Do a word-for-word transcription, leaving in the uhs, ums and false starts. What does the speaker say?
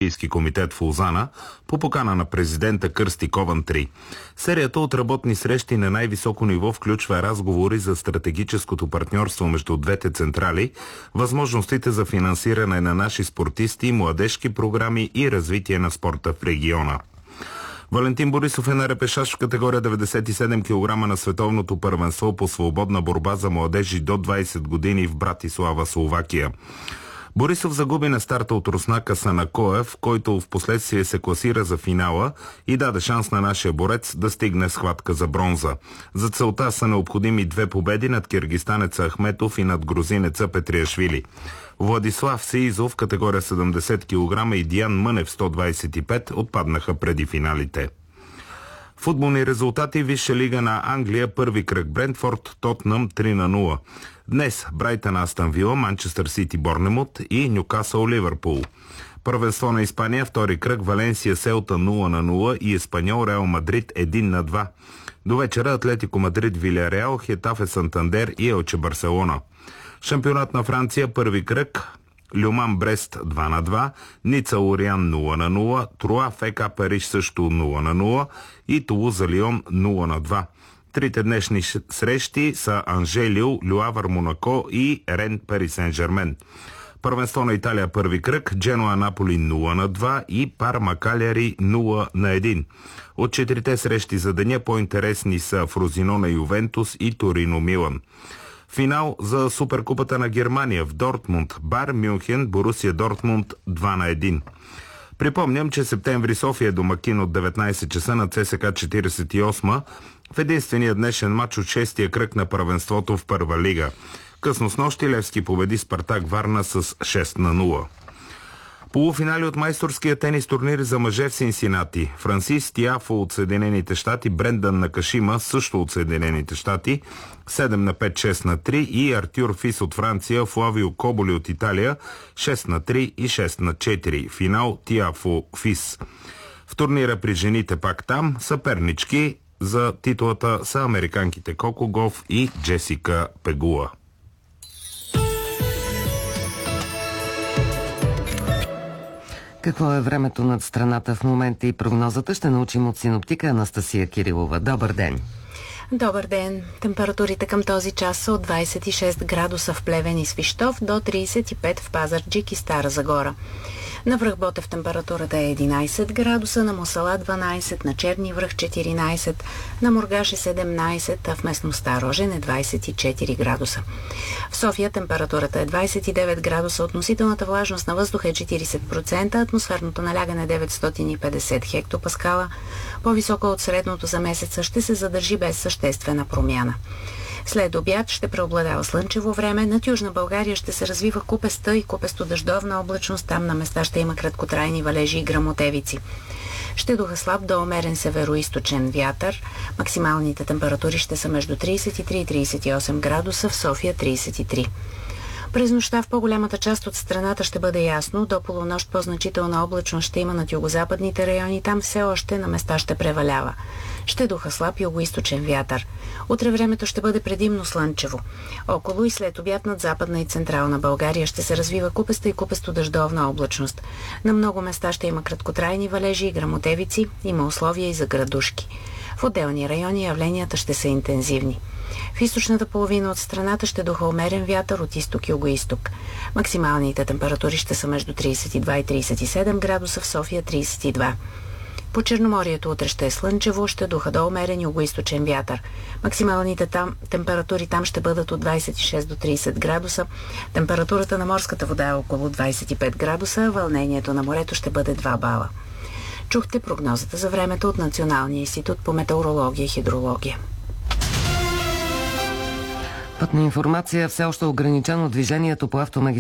Олимпийски комитет в Лозана по покана на президента Кърсти Ковантри. Серията от работни срещи на най-високо ниво включва разговори за стратегическото партньорство между двете централи, възможностите за финансиране на наши спортисти, младежки програми и развитие на спорта в региона. Валентин Борисов е на репешаж в категория деветдесет и седем килограма на световното първенство по свободна борба за младежи до двайсет години в Братислава, Словакия. Борисов загуби на старта от руснака Санакоев, който в последствие се класира за финала и даде шанс на нашия борец да стигне схватка за бронза. За целта са необходими две победи над киргистанеца Ахметов и над грузинеца Петриашвили. Владислав Сиизов в категория седемдесет килограма и Диан Мънев сто двайсет и пет отпаднаха преди финалите. Футболни резултати. Висша лига на Англия, първи кръг: Брентфорд Тотнъм три на нула. Днес Брайтън Астън Вила, Манчестър Сити Борнемут и Нюкасъл Ливърпул. Първенство на Испания, втори кръг: Валенсия Селта нула на нула и Еспаньол Реал Мадрид един на два. До вечера Атлетико Мадрид Вилияреал, Хетафе Сантандер и Елче Барселона. Шампионат на Франция, първи кръг: Люман Брест два на два, Ница Ориан нула на нула, Труа ФК Париж също нула на нула и Тулуза Лион нула на два. Трите днешни срещи са Анже Лил, Люавър Монако и Рен Пари Сен Жермен. Първенство на Италия, първи кръг: Дженуа Наполи нула на два и Парма Каляри нула на един. От четирите срещи за деня по-интересни са Фрозинона Ювентус и Торино Милан. Финал за Суперкупата на Германия в Дортмунд. Бар Мюнхен, Борусия Дортмунд два на един. Припомням, че Септември София е домакин от деветнайсет часа на ЦСКА четирийсет и осма в единствения днешен матч от шестия кръг на първенството в първа лига. Късно снощи Левски победи Спартак Варна с шест на нула. Полуфинали от майсторския тенис турнир за мъже в Синсинати. Франсис Тиафо от Съединените щати, Брендан Накашима също от Съединените щати, седем на пет, шест на три и Артюр Фис от Франция, Флавио Коболи от Италия, шест на три и шест на четири. Финал Тиафо Фис. В турнира при жените пак там съпернички за титулата са американките Коко Гоф и Джесика Пегула. Какво е времето над страната в момента и прогнозата ще научим от синоптика Анастасия Кирилова. Добър ден! Добър ден! Температурите към този час са от двайсет и шест градуса в Плевен и Свищов до трийсет и пет в Пазарджик и Стара Загора. На връх Ботев температурата е единайсет градуса, на Мосала дванайсет, на Черни връх четиринайсет, на Мургаш е седемнайсет, а в местността Рожен е двайсет и четири градуса. В София температурата е двайсет и девет градуса, относителната влажност на въздуха е четирийсет процента, атмосферното налягане е деветстотин и петдесет хектопаскала, по-висока от средното за месеца, ще се задържи без съществена промяна. След обяд ще преобладава слънчево време. Над Южна България ще се развива купеста и купесто-дъждовна облачност. Там на места ще има краткотрайни валежи и гръмотевици. Ще духа слаб до умерен североизточен вятър. Максималните температури ще са между трийсет и три и трийсет и осем градуса, в София трийсет и три. През нощта в по-голямата част от страната ще бъде ясно. До полунощ по-значителна облачност ще има над югозападните райони. Там все още на места ще превалява. Ще духа слаб югоизточен вятър. Утре времето ще бъде предимно слънчево. Около и след обяд над Западна и Централна България ще се развива купеста и купесто-дъждовна облачност. На много места ще има краткотрайни валежи и гръмотевици. Има условия и за градушки. В отделни райони явленията ще са интензивни. В източната половина от страната ще духа умерен вятър от изток и югоизток. Максималните температури ще са между трийсет и два и трийсет и седем градуса, в София трийсет и два. По Черноморието утре ще е слънчево, ще духа до умерен югоизточен вятър. Максималните там, температури там ще бъдат от двайсет и шест до трийсет градуса. Температурата на морската вода е около двайсет и пет градуса, вълнението на морето ще бъде два бала. Чухте прогнозата за времето от Националния институт по метеорология и хидрология. Пътна информация: все още ограничено движението по автомагистралите